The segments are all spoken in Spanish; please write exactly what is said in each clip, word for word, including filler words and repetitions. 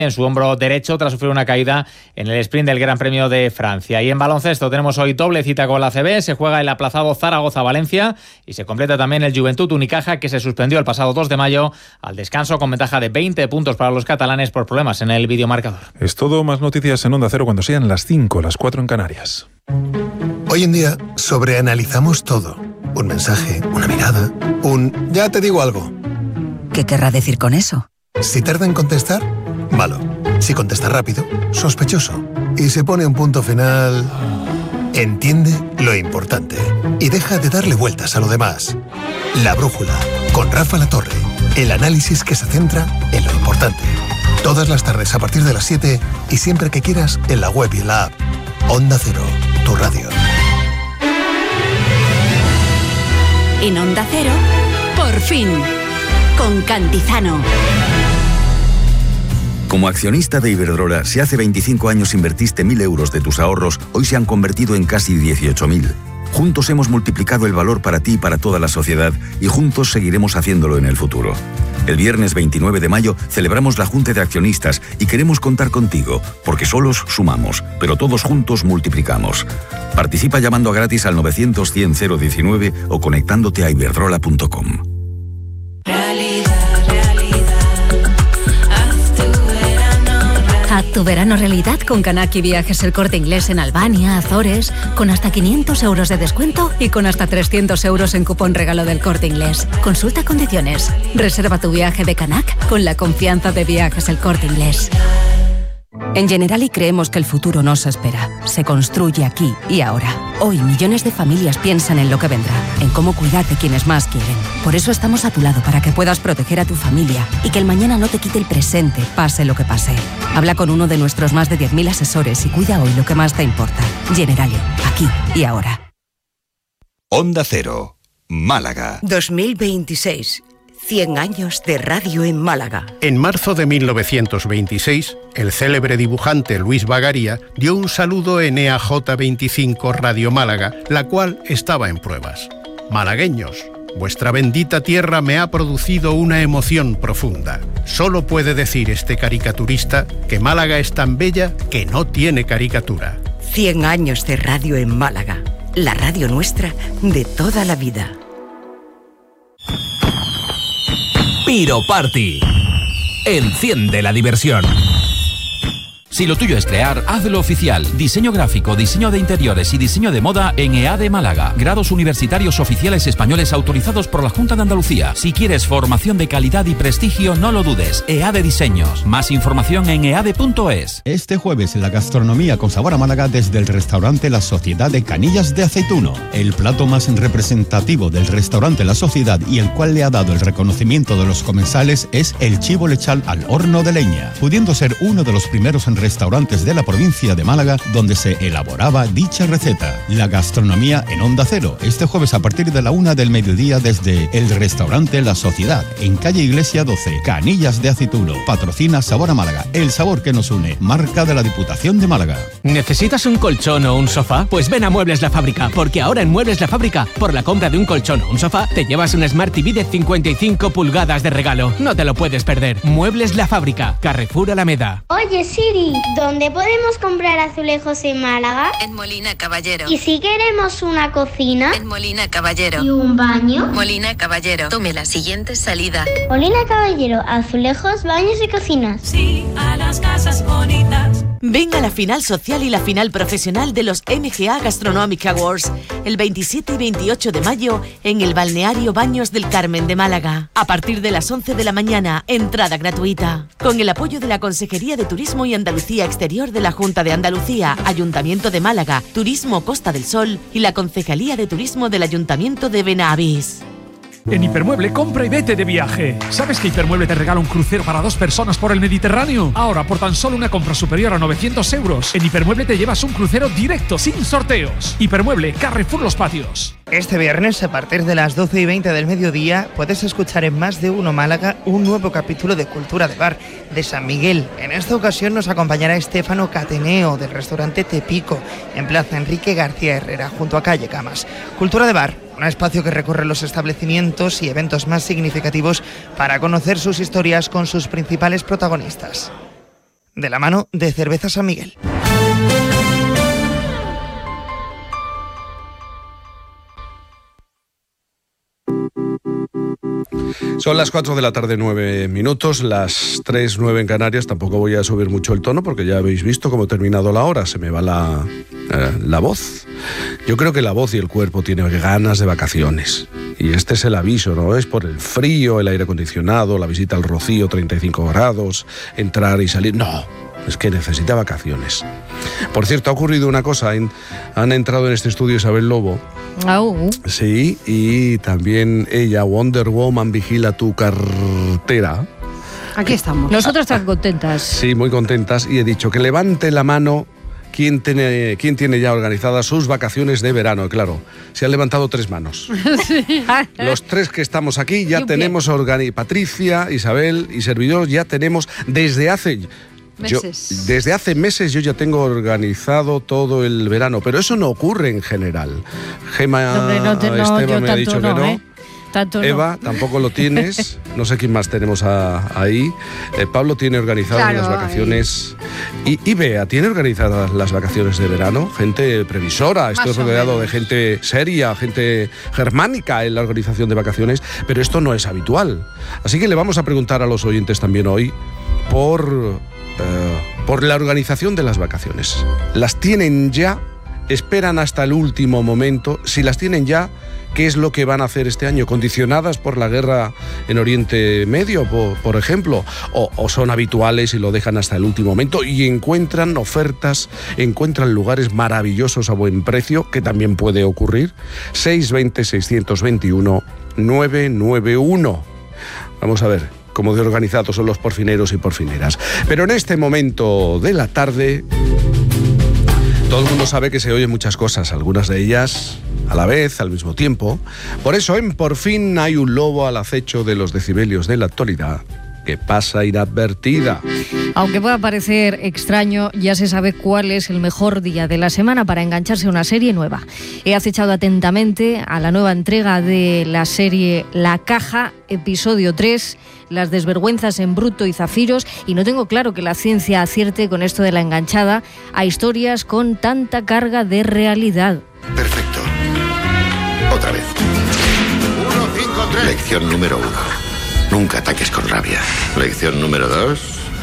en su hombro derecho tras sufrir una caída en el sprint del Gran Premio de Francia. Y en baloncesto tenemos hoy doble cita con la A C B, se juega el aplazado Zaragoza-Valencia y se completa también el Juventud Unicaja, que se suspendió el pasado dos de mayo al descanso con ventaja de veinte puntos para los catalanes por problemas en el videomarcador. Es todo, más noticias en Onda Cero cuando sean las cinco, las cuatro en Canarias. Hoy en día sobreanalizamos todo. Un mensaje, una mirada, un ya te digo algo. ¿Qué querrá decir con eso? Si tarda en contestar, malo. Si contesta rápido, sospechoso. Y se pone un punto final... Entiende lo importante y deja de darle vueltas a lo demás. La Brújula, con Rafa Latorre. El análisis que se centra en lo importante. Todas las tardes a partir de las siete y siempre que quieras en la web y en la app. Onda Cero, tu radio. En Onda Cero, por fin, con Cantizano. Como accionista de Iberdrola, si hace veinticinco años invertiste mil euros de tus ahorros, hoy se han convertido en casi dieciocho mil. Juntos hemos multiplicado el valor para ti y para toda la sociedad y juntos seguiremos haciéndolo en el futuro. El viernes veintinueve de mayo celebramos la Junta de Accionistas y queremos contar contigo, porque solos sumamos, pero todos juntos multiplicamos. Participa llamando a gratis al novecientos cien cero diecinueve o conectándote a iberdrola punto com. Haz tu verano realidad con Kanaki Viajes El Corte Inglés en Albania, Azores, con hasta quinientos euros de descuento y con hasta trescientos euros en cupón regalo del Corte Inglés. Consulta condiciones. Reserva tu viaje de Canac con la confianza de Viajes El Corte Inglés. En Generali creemos que el futuro no se espera, se construye aquí y ahora. Hoy millones de familias piensan en lo que vendrá, en cómo cuidar de quienes más quieren. Por eso estamos a tu lado para que puedas proteger a tu familia y que el mañana no te quite el presente, pase lo que pase. Habla con uno de nuestros más de diez mil asesores y cuida hoy lo que más te importa. Generali, aquí y ahora. Onda Cero, Málaga. dos mil veintiséis. cien años de radio en Málaga. En marzo de mil novecientos veintiséis, el célebre dibujante Luis Bagaría dio un saludo en E A J veinticinco Radio Málaga, la cual estaba en pruebas. Malagueños, vuestra bendita tierra me ha producido una emoción profunda. Solo puede decir este caricaturista que Málaga es tan bella que no tiene caricatura. cien años de radio en Málaga, la radio nuestra de toda la vida. Piro Party. Enciende la diversión. Si lo tuyo es crear, hazlo oficial. Diseño gráfico, diseño de interiores y diseño de moda en E A D Málaga. Grados universitarios oficiales españoles autorizados por la Junta de Andalucía. Si quieres formación de calidad y prestigio, no lo dudes. E A D Diseños. Más información en e a d punto es. Este jueves la gastronomía con sabor a Málaga desde el restaurante La Sociedad de Canillas de Aceituno. El plato más representativo del restaurante La Sociedad y el cual le ha dado el reconocimiento de los comensales es el chivo lechal al horno de leña, pudiendo ser uno de los primeros en restaurantes de la provincia de Málaga donde se elaboraba dicha receta. La gastronomía en Onda Cero, este jueves a partir de la una del mediodía desde el restaurante La Sociedad, en calle Iglesia doce, Canillas de Aceituno. Patrocina Sabor a Málaga, el sabor que nos une, marca de la Diputación de Málaga. ¿Necesitas un colchón o un sofá? Pues ven a Muebles La Fábrica, porque ahora en Muebles La Fábrica, por la compra de un colchón o un sofá, te llevas un Smart T V de cincuenta y cinco pulgadas de regalo. No te lo puedes perder. Muebles La Fábrica, Carrefour Alameda. Oye Siri, ¿dónde podemos comprar azulejos en Málaga? En Molina Caballero. ¿Y si queremos una cocina? En Molina Caballero. ¿Y un baño? Molina Caballero. Tome la siguiente salida. Molina Caballero, azulejos, baños y cocinas. Sí, a las casas bonitas. Venga a la final social y la final profesional de los M G A Gastronomic Awards el veintisiete y veintiocho de mayo en el Balneario Baños del Carmen de Málaga. A partir de las once de la mañana, entrada gratuita. Con el apoyo de la Consejería de Turismo y Andalucía Exterior de la Junta de Andalucía, Ayuntamiento de Málaga, Turismo Costa del Sol y la Concejalía de Turismo del Ayuntamiento de Benavís. En Hipermueble, compra y vete de viaje. ¿Sabes que Hipermueble te regala un crucero para dos personas por el Mediterráneo? Ahora, por tan solo una compra superior a novecientos euros, en Hipermueble te llevas un crucero directo, sin sorteos. Hipermueble, Carrefour Los Patios. Este viernes, a partir de las doce y veinte del mediodía, puedes escuchar en Más de Uno Málaga un nuevo capítulo de Cultura de Bar, de San Miguel. En esta ocasión nos acompañará Estefano Cateneo, del restaurante Tepico, en Plaza Enrique García Herrera, junto a Calle Camas. Cultura de Bar, un espacio que recorre los establecimientos y eventos más significativos para conocer sus historias con sus principales protagonistas. de la mano de Cerveza San Miguel. Son las cuatro de la tarde, nueve minutos, las tres, nueve en Canarias. Tampoco voy a subir mucho el tono porque ya habéis visto cómo he terminado la hora. Se me va la, eh, la voz. Yo creo que la voz y el cuerpo tienen ganas de vacaciones. Y este es el aviso, ¿no? Es por el frío, el aire acondicionado, la visita al Rocío, treinta y cinco grados, entrar y salir. No, es que necesita vacaciones. Por cierto, ha ocurrido una cosa. Han entrado en este estudio Isabel Lobo. Oh. Sí, y también ella, Wonder Woman, vigila tu cartera. Aquí estamos. Nosotros tan contentas. Sí, muy contentas. Y he dicho que levante la mano quién tiene, quién tiene ya organizadas sus vacaciones de verano. Claro, se han levantado tres manos. Sí. Los tres que estamos aquí ya tenemos organizadas. Patricia, Isabel y servidor ya tenemos desde hace... Yo, desde hace meses yo ya tengo organizado todo el verano, pero eso no ocurre en general. Gema, Hombre, no te, no, Esteban me ha dicho no, que no. ¿eh? Tanto Eva, no. tampoco lo tienes. No sé quién más tenemos a, ahí. Eh, Pablo tiene organizadas claro, las vacaciones. Y, y Bea, ¿tiene organizadas las vacaciones de verano? Gente previsora. Más Estoy rodeado de gente seria, gente germánica en la organización de vacaciones. Pero esto no es habitual. Así que le vamos a preguntar a los oyentes también hoy por... Uh, por la organización de las vacaciones. ¿Las tienen ya? ¿Esperan hasta el último momento? Si las tienen ya, ¿qué es lo que van a hacer este año? ¿Condicionadas por la guerra en Oriente Medio, por, por ejemplo? O, ¿O son habituales y lo dejan hasta el último momento y encuentran ofertas, encuentran lugares maravillosos a buen precio, que también puede ocurrir? seis veinte, seiscientos veintiuno, novecientos noventa y uno. Vamos a ver cómo de organizados son los porfineros y porfineras. Pero en este momento de la tarde, todo el mundo sabe que se oyen muchas cosas, algunas de ellas a la vez, al mismo tiempo. Por eso en Por fin hay un lobo al acecho de los decibelios de la actualidad que pasa inadvertida. Aunque pueda parecer extraño, ya se sabe cuál es el mejor día de la semana para engancharse a una serie nueva. He acechado atentamente a la nueva entrega de la serie La Caja, episodio tres, las desvergüenzas en Bruto y Zafiros, y no tengo claro que la ciencia acierte con esto de la enganchada a historias con tanta carga de realidad. Perfecto. Otra vez. Uno, cinco, tres. Lección número uno. Nunca ataques con rabia. Lección número dos.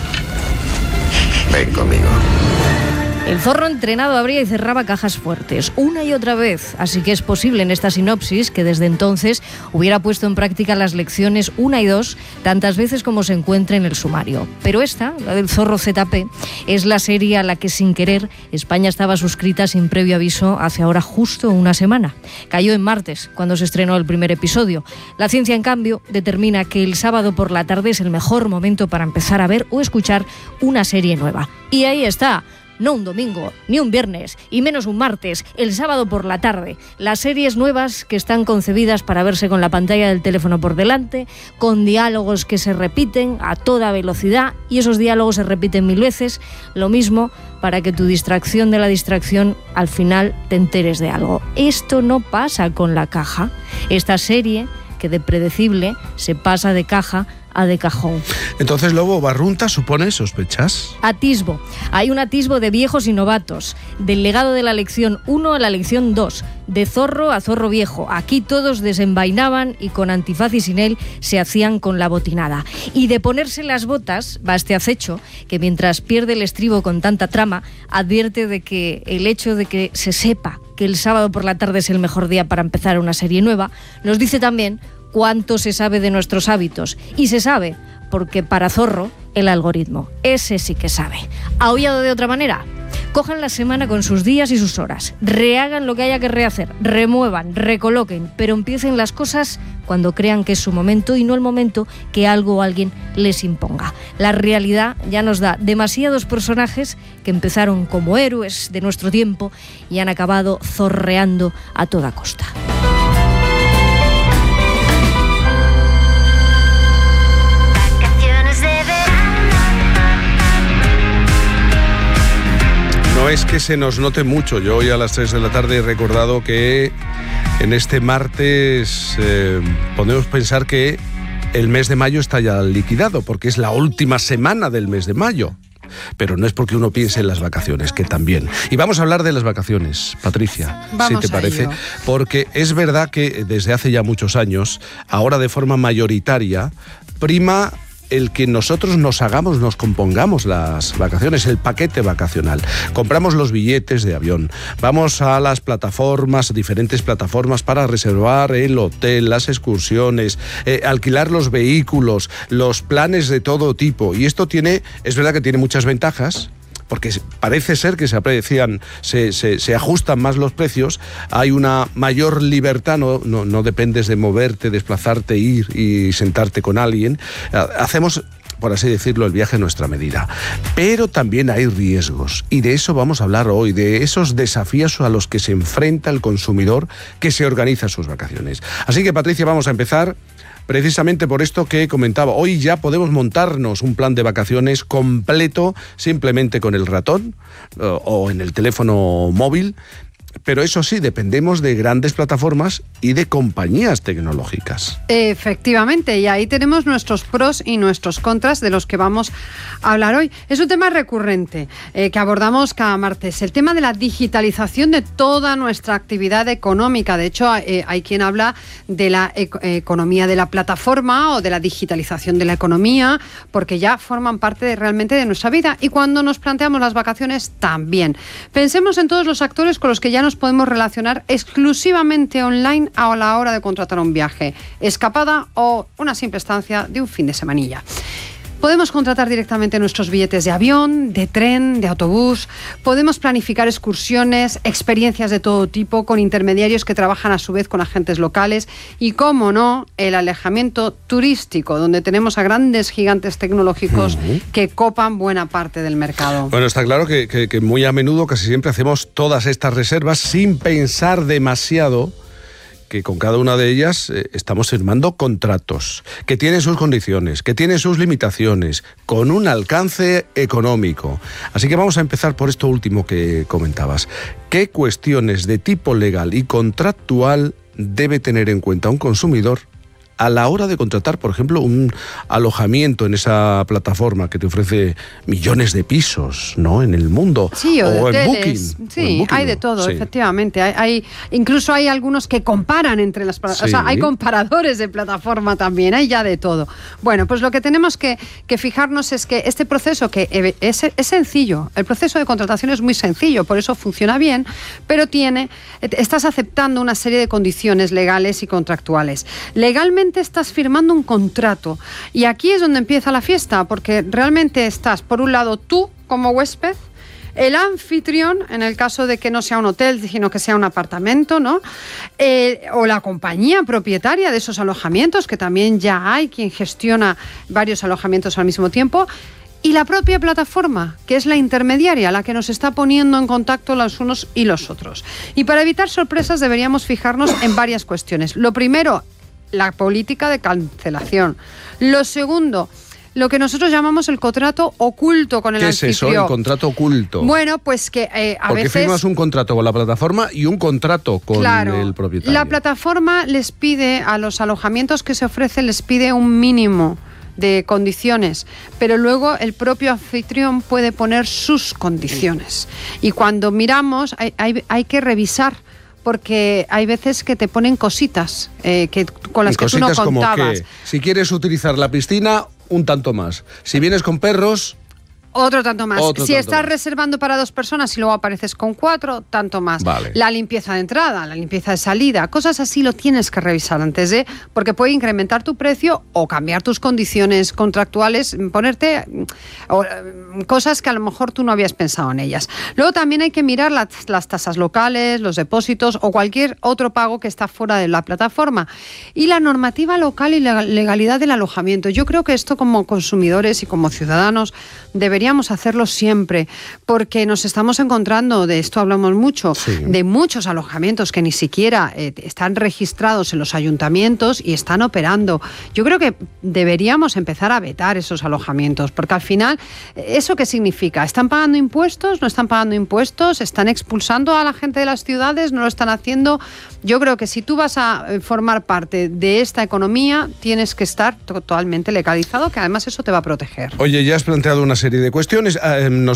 Ven conmigo. El zorro entrenado abría y cerraba cajas fuertes, una y otra vez, así que es posible en esta sinopsis que desde entonces hubiera puesto en práctica las lecciones una y dos tantas veces como se encuentre en el sumario. Pero esta, la del Zorro Z P, es la serie a la que sin querer España estaba suscrita sin previo aviso hace ahora justo una semana. Cayó en martes, cuando se estrenó el primer episodio. La ciencia, en cambio, determina que el sábado por la tarde es el mejor momento para empezar a ver o escuchar una serie nueva. Y ahí está. No un domingo, ni un viernes, y menos un martes, el sábado por la tarde. Las series nuevas que están concebidas para verse con la pantalla del teléfono por delante, con diálogos que se repiten a toda velocidad, y esos diálogos se repiten mil veces, lo mismo para que tu distracción de la distracción al final te enteres de algo. Esto no pasa con La Caja. Esta serie, que de predecible se pasa de caja a de cajón. Entonces, Lobo, Barrunta supone sospechas. Atisbo. Hay un atisbo de viejos y novatos, del legado de la lección uno a la lección dos, de zorro a zorro viejo. Aquí todos desenvainaban y con antifaz y sin él se hacían con la botinada. Y de ponerse las botas va este acecho, que mientras pierde el estribo con tanta trama, advierte de que el hecho de que se sepa que el sábado por la tarde es el mejor día para empezar una serie nueva, nos dice también cuánto se sabe de nuestros hábitos. Y se sabe porque para Zorro, el algoritmo, ese sí que sabe. ¿Aullado de otra manera? Cojan la semana con sus días y sus horas, rehagan lo que haya que rehacer, remuevan, recoloquen, pero empiecen las cosas cuando crean que es su momento y no el momento que algo o alguien les imponga. La realidad ya nos da demasiados personajes que empezaron como héroes de nuestro tiempo y han acabado zorreando a toda costa. No es que se nos note mucho. Yo hoy a las tres de la tarde he recordado que en este martes eh, podemos pensar que el mes de mayo está ya liquidado, porque es la última semana del mes de mayo. pero no es porque uno piense en las vacaciones, que también. Y vamos a hablar de las vacaciones, Patricia, vamos si te parece, ello. Porque es verdad que desde hace ya muchos años, ahora de forma mayoritaria, prima el que nosotros nos hagamos, nos compongamos las vacaciones, el paquete vacacional. Compramos los billetes de avión, vamos a las plataformas, diferentes plataformas para reservar el hotel, las excursiones, eh, alquilar los vehículos, los planes de todo tipo. Y esto tiene, es verdad que tiene muchas ventajas, porque parece ser que se aprecian, se, se, se ajustan más los precios, hay una mayor libertad, no, no, no dependes de moverte, desplazarte, ir y sentarte con alguien. Hacemos, por así decirlo, el viaje a nuestra medida. Pero también hay riesgos, y de eso vamos a hablar hoy, de esos desafíos a los que se enfrenta el consumidor que se organiza sus vacaciones. Así que, Patricia, vamos a empezar precisamente por esto que comentaba. Hoy ya podemos montarnos un plan de vacaciones completo simplemente con el ratón o, o en el teléfono móvil. Pero eso sí, dependemos de grandes plataformas y de compañías tecnológicas. Efectivamente, y ahí tenemos nuestros pros y nuestros contras de los que vamos a hablar hoy. Es un tema recurrente eh, que abordamos cada martes, el tema de la digitalización de toda nuestra actividad económica. De hecho, eh, hay quien habla de la e- economía de la plataforma o de la digitalización de la economía, porque ya forman parte de, realmente de nuestra vida. Y cuando nos planteamos las vacaciones, también. Pensemos en todos los actores con los que ya nos podemos relacionar exclusivamente online a la hora de contratar un viaje, escapada o una simple estancia de un fin de semanilla. Podemos contratar directamente nuestros billetes de avión, de tren, de autobús. Podemos planificar excursiones, experiencias de todo tipo con intermediarios que trabajan a su vez con agentes locales y, cómo no, el alojamiento turístico, donde tenemos a grandes gigantes tecnológicos uh-huh. que copan buena parte del mercado. Bueno, está claro que, que, que muy a menudo, casi siempre hacemos todas estas reservas sin pensar demasiado que con cada una de ellas eh, estamos firmando contratos, que tienen sus condiciones, que tienen sus limitaciones, con un alcance económico. Así que vamos a empezar por esto último que comentabas. ¿Qué cuestiones de tipo legal y contractual debe tener en cuenta un consumidor a la hora de contratar, por ejemplo, un alojamiento en esa plataforma que te ofrece millones de pisos, ¿no?, en el mundo? Sí, o, o de en hoteles. Booking. Sí, en Booking, hay de todo, sí. efectivamente. Hay, hay, incluso hay algunos que comparan entre las plataformas. Sí. O sea, hay comparadores de plataforma también, hay ya de todo. Bueno, pues lo que tenemos que, que fijarnos es que este proceso, que es, es sencillo, el proceso de contratación es muy sencillo, por eso funciona bien, pero tiene, estás aceptando una serie de condiciones legales y contractuales. Legalmente estás firmando un contrato y aquí es donde empieza la fiesta, porque realmente estás, por un lado, tú como huésped, el anfitrión, en el caso de que no sea un hotel, sino que sea un apartamento, ¿no? Eh, o la compañía propietaria de esos alojamientos, que también ya hay quien gestiona varios alojamientos al mismo tiempo, y la propia plataforma, que es la intermediaria, la que nos está poniendo en contacto los unos y los otros. Y para evitar sorpresas deberíamos fijarnos en varias cuestiones. Lo primero, la política de cancelación. Lo segundo, lo que nosotros llamamos el contrato oculto con el anfitrión. ¿Qué es eso, el contrato oculto? Bueno, pues que eh, a Porque veces... Porque firmas un contrato con la plataforma y un contrato con claro, el propietario. La plataforma les pide, a los alojamientos que se ofrecen, les pide un mínimo de condiciones, pero luego el propio anfitrión puede poner sus condiciones. Y cuando miramos, hay, hay, hay que revisar, porque hay veces que te ponen cositas eh, que, con las que tú no contabas. Como que, si quieres utilizar la piscina, un tanto más. Si vienes con perros... Otro tanto más. Otro si tanto estás más. reservando para dos personas y luego apareces con cuatro, tanto más. Vale. La limpieza de entrada, la limpieza de salida, cosas así lo tienes que revisar antes de, porque puede incrementar tu precio o cambiar tus condiciones contractuales, ponerte o, cosas que a lo mejor tú no habías pensado en ellas. Luego también hay que mirar las, las tasas locales, los depósitos o cualquier otro pago que está fuera de la plataforma. Y la normativa local y la legalidad del alojamiento. Yo creo que esto, como consumidores y como ciudadanos, deberíamos hacerlo siempre, porque nos estamos encontrando, de esto hablamos mucho, sí. de muchos alojamientos que ni siquiera eh, están registrados en los ayuntamientos y están operando. Yo creo que deberíamos empezar a vetar esos alojamientos, porque al final, ¿eso qué significa? ¿Están pagando impuestos? ¿No están pagando impuestos? ¿Están expulsando a la gente de las ciudades? ¿No lo están haciendo? Yo creo que si tú vas a formar parte de esta economía, tienes que estar totalmente legalizado, que además eso te va a proteger. Oye, ya has planteado una serie de de cuestiones. Eh, nos